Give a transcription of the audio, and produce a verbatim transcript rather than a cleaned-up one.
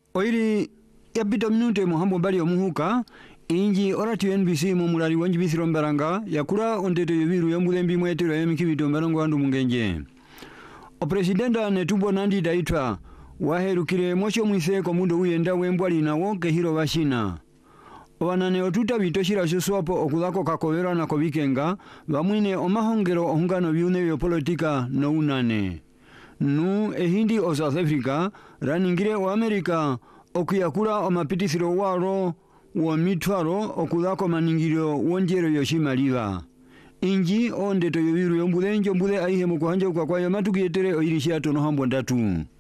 Oiri yapita minute muhambo bali omuhuka inji orati N B C mu mulali wanji bisiro mbaranga yakula ontete yobiru yomulembi mwetero yemikibito mbarango andu mungenje. O presidenta netumbo nandi daitwa waherukire mosho mwiseko mundo uyenda wembwali nawo kehiro bashina. Obanane otuta bitoshira shoswapo okudako kakobera na kobikenga bamwine omahongero ohungano byune byo politika no unane. Nu ehindi o South Africa raningire o America okuyakula omapitisiro waro wa mitwaro okudako maningiro wonjero yoshimaliba. Inji onde to yobiru yombulenjo mbule aihe mukuhanja kwa kwa yamatu kietere oirishiato no hambo ndatu.